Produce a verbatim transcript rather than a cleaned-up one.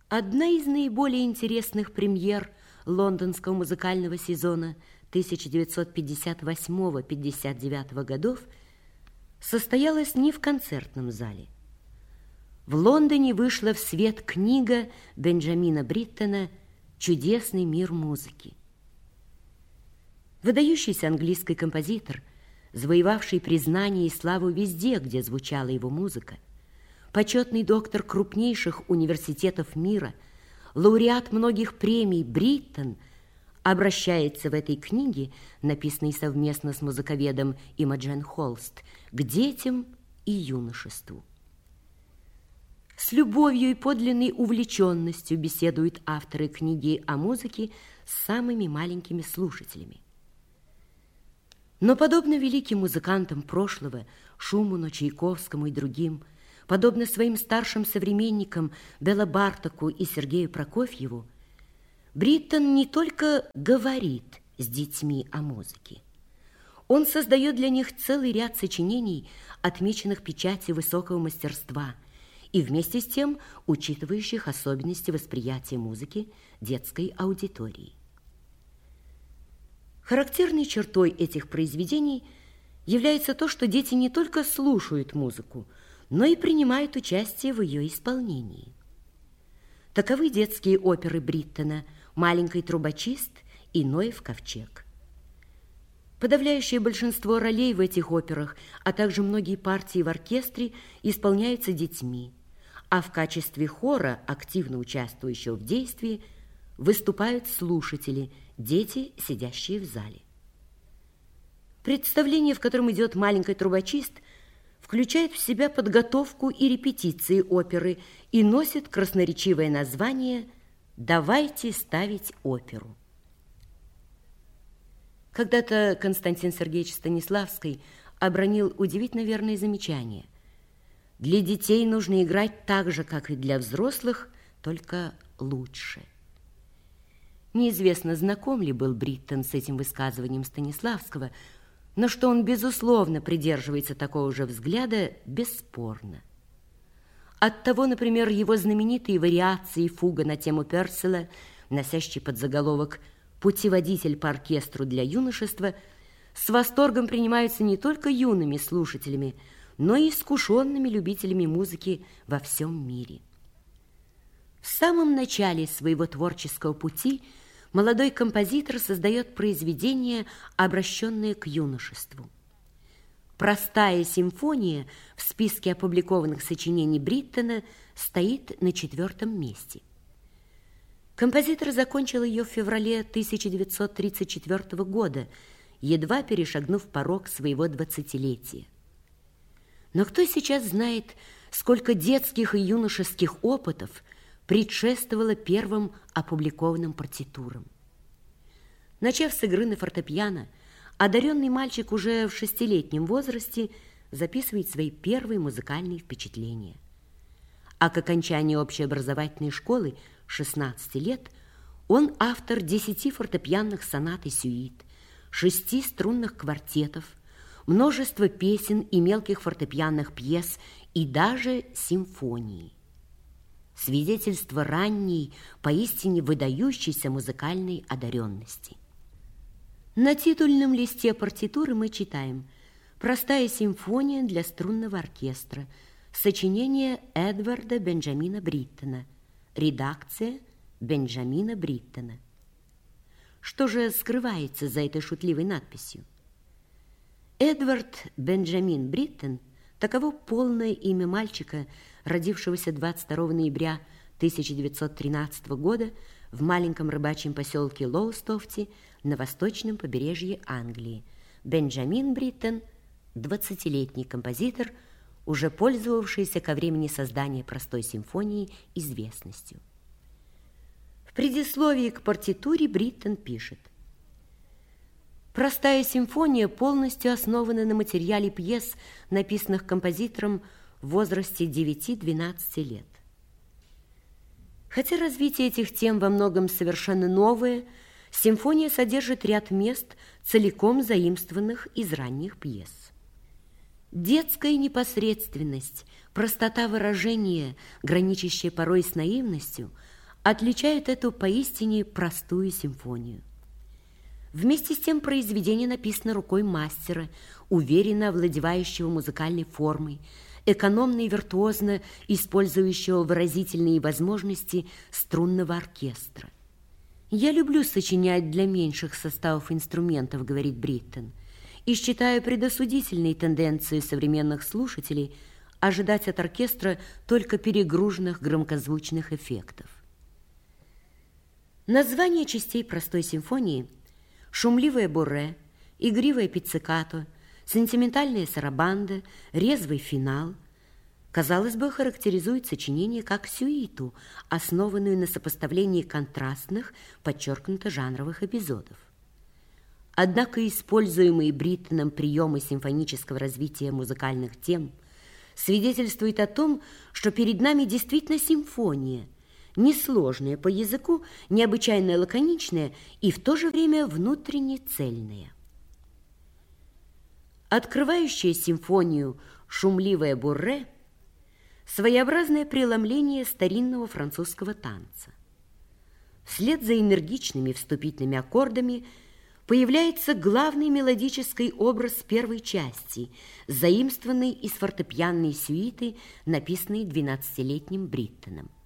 Одна из наиболее интересных премьер лондонского музыкального сезона тысяча девятьсот пятьдесят восьмого — пятьдесят девятого годов состоялась не в концертном зале. В Лондоне вышла в свет книга Бенджамина Бриттона «Чудесный мир музыки». Выдающийся английский композитор, завоевавший признание и славу везде, где звучала его музыка, почетный доктор крупнейших университетов мира, лауреат многих премий Бриттон обращается в этой книге, написанной совместно с музыковедом Имоджен Холст, к детям и юношеству. С любовью и подлинной увлеченностью беседуют авторы книги о музыке с самыми маленькими слушателями. Но, подобно великим музыкантам прошлого, Шуману, Чайковскому и другим, подобно своим старшим современникам Белла Бартоку и Сергею Прокофьеву, Бриттон не только говорит с детьми о музыке. Он создает для них целый ряд сочинений, отмеченных печатью высокого мастерства, и вместе с тем учитывающих особенности восприятия музыки детской аудитории. Характерной чертой этих произведений является то, что дети не только слушают музыку, но и принимают участие в ее исполнении. Таковы детские оперы Бриттона «Маленький трубочист» и «Ноев ковчег». Подавляющее большинство ролей в этих операх, а также многие партии в оркестре исполняются детьми, а в качестве хора, активно участвующего в действии, выступают слушатели, дети, сидящие в зале. Представление, в котором идет «Маленький трубочист», включает в себя подготовку и репетиции оперы и носит красноречивое название «Давайте ставить оперу». Когда-то Константин Сергеевич Станиславский обронил удивительно верное замечание: «Для детей нужно играть так же, как и для взрослых, только лучше». Неизвестно, знаком ли был Бриттон с этим высказыванием Станиславского, но что он, безусловно, придерживается такого же взгляда, бесспорно. Оттого, например, его знаменитые вариации и фуга на тему Перселла, носящий подзаголовок «Путеводитель по оркестру для юношества», с восторгом принимаются не только юными слушателями, но и искушенными любителями музыки во всем мире. В самом начале своего творческого пути молодой композитор создает произведение, обращенное к юношеству. «Простая симфония» в списке опубликованных сочинений Бриттона стоит на четвертом месте. Композитор закончил ее в феврале тысяча девятьсот тридцать четвёртого года, едва перешагнув порог своего двадцатилетия. Но кто сейчас знает, сколько детских и юношеских опытов предшествовало первым опубликованным партитурам. Начав с игры на фортепиано, одаренный мальчик уже в шестилетнем возрасте записывает свои первые музыкальные впечатления. А к окончанию общеобразовательной школы шестнадцати лет он автор десяти фортепианных сонат и сюит, шести струнных квартетов, множества песен и мелких фортепианных пьес и даже симфонии. Свидетельство ранней, поистине выдающейся музыкальной одаренности. На титульном листе партитуры мы читаем «Простая симфония для струнного оркестра», сочинение Эдварда Бенджамина Бриттона, редакция Бенджамина Бриттона. Что же скрывается за этой шутливой надписью? Эдвард Бенджамин Бриттон – таково полное имя мальчика, родившегося двадцать второго ноября тысяча девятьсот тринадцатого года в маленьком рыбачьем поселке Лоустофте на восточном побережье Англии. Бенджамин Бриттон – двадцатилетний композитор, уже пользовавшийся ко времени создания простой симфонии известностью. В предисловии к партитуре Бриттон пишет: «Простая симфония полностью основана на материале пьес, написанных композитором в возрасте девяти-двенадцати лет. Хотя развитие этих тем во многом совершенно новое, симфония содержит ряд мест, целиком заимствованных из ранних пьес. Детская непосредственность, простота выражения, граничащая порой с наивностью, отличают эту поистине простую симфонию. Вместе с тем произведение написано рукой мастера, уверенно овладевающего музыкальной формой, экономно и виртуозно использующего выразительные возможности струнного оркестра. «Я люблю сочинять для меньших составов инструментов», — говорит Бриттон, «и считаю предосудительной тенденцию современных слушателей ожидать от оркестра только перегруженных громкозвучных эффектов». Названия частей простой симфонии — шумливое бурре, игривое пиццикато, сентиментальная сарабанда, резвый финал — казалось бы, характеризует сочинение как сюиту, основанную на сопоставлении контрастных, подчеркнуто жанровых эпизодов. Однако используемые Бриттоном приемы симфонического развития музыкальных тем свидетельствуют о том, что перед нами действительно симфония, несложная по языку, необычайно лаконичная и в то же время внутренне цельная. Открывающая симфонию «Шумливое бурре» своеобразное преломление старинного французского танца. Вслед за энергичными вступительными аккордами появляется главный мелодический образ первой части, заимствованный из фортепианной сюиты, написанной двенадцатилетним Бриттоном.